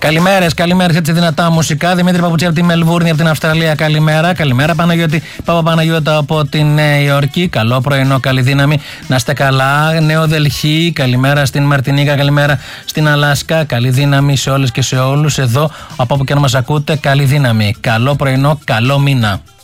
Καλημέρες, έτσι δυνατά μουσικά. Δημήτρη Παπουτσί από τη Μελβούρνη, από την Αυστραλία. Καλημέρα. Καλημέρα, Παναγιώτη Παπαπαναγιώτα από τη Νέα Υόρκη. Καλό πρωινό, καλή δύναμη. Να είστε καλά. Νέο Δελχή. Καλημέρα στην Μαρτινίκα. Καλημέρα στην Αλάσκα. Καλή δύναμη σε όλες και σε όλους. Εδώ, από όπου και αν μας ακούτε, καλή δύναμη. Καλό πρωινό, καλό μήνα.